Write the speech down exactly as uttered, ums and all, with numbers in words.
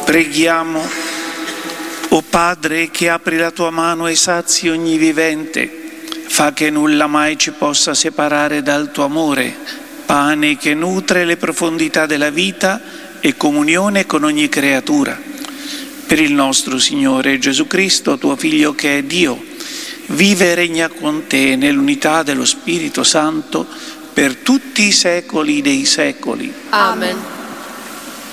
Preghiamo. O Padre, che apri la tua mano e sazi ogni vivente, fa che nulla mai ci possa separare dal tuo amore, pane che nutre le profondità della vita e comunione con ogni creatura. Per il nostro Signore Gesù Cristo, tuo Figlio che è Dio, vive e regna con te nell'unità dello Spirito Santo per tutti i secoli dei secoli. Amen.